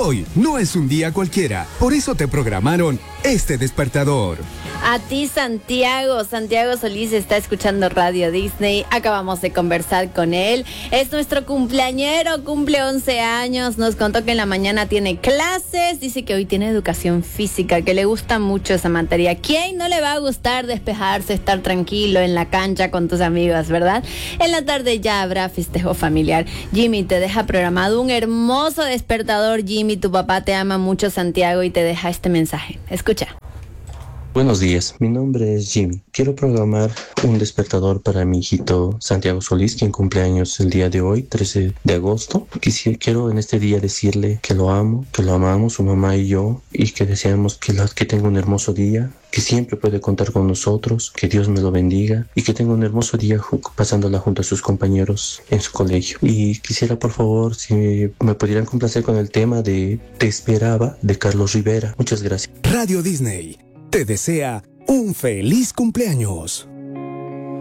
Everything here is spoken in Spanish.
Hoy no es un día cualquiera, por eso te programaron este despertador. A ti, Santiago Solís está escuchando Radio Disney. Acabamos de conversar con él. Es nuestro cumpleañero, cumple 11 años. Nos contó que en la mañana tiene clases. Dice que hoy tiene educación física, que le gusta mucho esa materia. ¿Quién no le va a gustar despejarse, estar tranquilo en la cancha con tus amigos, verdad? En la tarde ya habrá festejo familiar. Jimmy te deja programado un hermoso despertador. Jimmy, tu papá te ama mucho, Santiago, y te deja este mensaje. Escucha. Buenos días, mi nombre es Jimmy. Quiero programar un despertador para mi hijito Santiago Solís, quien cumple años el día de hoy, 13 de agosto. Quiero en este día decirle que lo amo, que lo amamos, su mamá y yo, y que deseamos que tenga un hermoso día, que siempre puede contar con nosotros, que Dios me lo bendiga y que tenga un hermoso día pasándola junto a sus compañeros en su colegio. Y quisiera, por favor, si me pudieran complacer con el tema de Te esperaba, de Carlos Rivera. Muchas gracias. Radio Disney te desea un feliz cumpleaños.